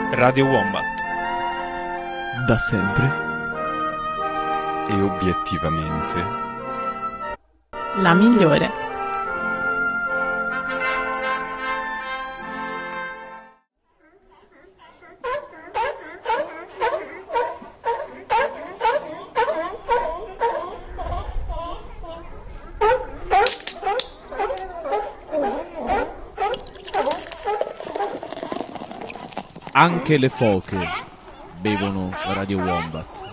Radio Wombat. Da sempre e obiettivamente la migliore. anche le foche bevono Radio Wombat.